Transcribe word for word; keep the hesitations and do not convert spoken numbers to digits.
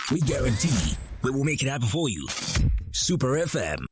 We guarantee we will make it happen for you. Super F M.